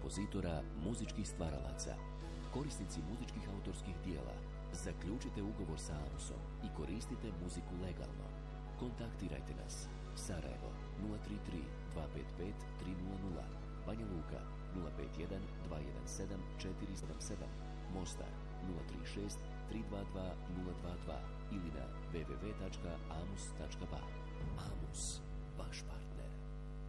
kompozitora, muzičkih stvaralaca, korisnici muzičkih autorskih dijela. Zaključite ugovor sa Amusom i koristite muziku legalno. Kontaktirajte nas. Sarajevo 033 255 300, Banja Luka 051 217 477, Mostar 036 322 022 ili na www.amus.ba. Amus, vaš partner.